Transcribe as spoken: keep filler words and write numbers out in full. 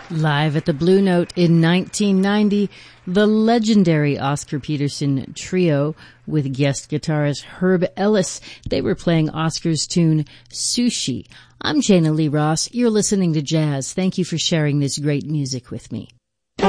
Live at the Blue Note in nineteen ninety, the legendary Oscar Peterson Trio with guest guitarist Herb Ellis. They were playing Oscar's tune, Sushi. I'm Jana Lee Ross. You're listening to Jazz. Thank you for sharing this great music with me.